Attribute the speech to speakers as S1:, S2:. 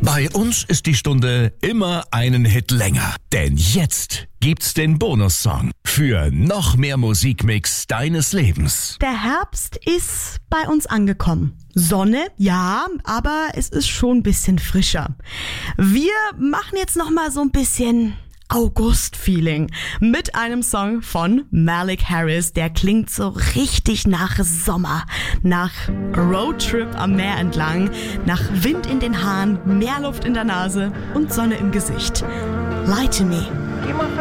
S1: Bei uns ist die Stunde immer einen Hit länger. Denn jetzt gibt's den Bonussong für noch mehr Musikmix deines Lebens.
S2: Der Herbst ist bei uns angekommen. Sonne, ja, aber es ist schon ein bisschen frischer. Wir machen jetzt nochmal so ein bisschen August-Feeling mit einem Song von Malik Harris. Der klingt so richtig nach Sommer, nach Roadtrip am Meer entlang, nach Wind in den Haaren, Meerluft in der Nase und Sonne im Gesicht. Lie to Me.